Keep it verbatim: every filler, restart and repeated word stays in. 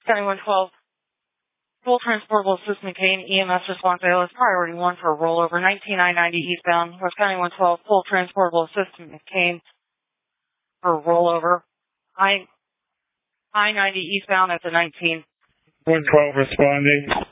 County one twelve, full transportable assist McCain, E M S response A L S priority one for a rollover, nineteen I ninety eastbound, West County one twelve, full transportable assist McCain for a rollover, I I ninety eastbound at the nineteen. one twelve responding.